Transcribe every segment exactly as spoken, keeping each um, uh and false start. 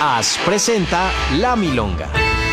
A S presenta La Milonga.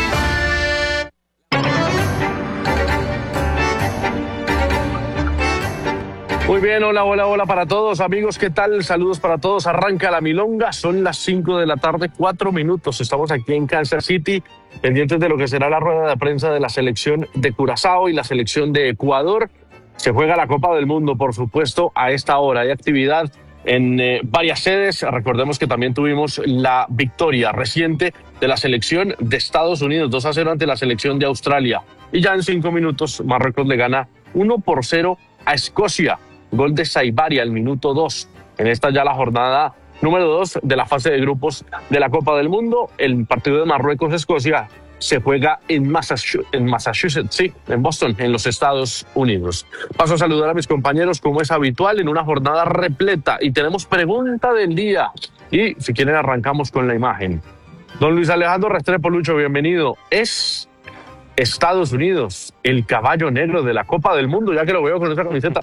Muy bien, hola, hola, hola para todos, amigos, ¿qué tal? Saludos para todos, arranca La Milonga, son las cinco de la tarde, cuatro minutos, estamos aquí en Kansas City, pendientes de lo que será la rueda de prensa de la selección de Curazao y la selección de Ecuador. Se juega la Copa del Mundo, por supuesto, a esta hora. Hay actividad en eh, varias sedes. Recordemos que también tuvimos la victoria reciente de la selección de Estados Unidos, dos a cero ante la selección de Australia. Y ya en cinco minutos, Marruecos le gana uno por cero a Escocia. Gol de Saibari al minuto dos. En esta ya la jornada número dos de la fase de grupos de la Copa del Mundo. El partido de Marruecos-Escocia se juega en Massachusetts, en Massachusetts, sí, en Boston, en los Estados Unidos. Paso a saludar a mis compañeros como es habitual en una jornada repleta y tenemos pregunta del día. Y si quieren arrancamos con la imagen. Don Luis Alejandro Restrepo, Lucho, bienvenido. ¿Es Estados Unidos el caballo negro de la Copa del Mundo? Ya que lo veo con esa camiseta.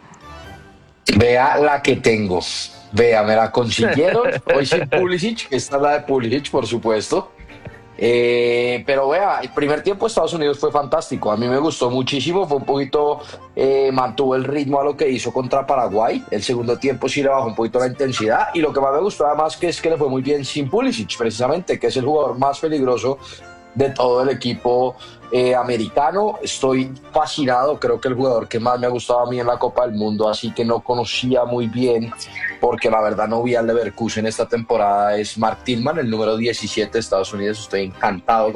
Vea la que tengo. Vea, me la consiguieron. Hoy sin Pulisic, esta es la de Pulisic, por supuesto. Eh, pero vea, el primer tiempo de Estados Unidos fue fantástico, a mí me gustó muchísimo, fue un poquito, eh, mantuvo el ritmo a lo que hizo contra Paraguay. El segundo tiempo sí le bajó un poquito la intensidad y lo que más me gustó además que es que le fue muy bien sin Pulisic, precisamente, que es el jugador más peligroso de todo el equipo eh, americano. Estoy fascinado, creo que el jugador que más me ha gustado a mí en la Copa del Mundo, así que no conocía muy bien, porque la verdad no vi al Leverkusen esta temporada, es Mark Tillman, el número diecisiete de Estados Unidos. Estoy encantado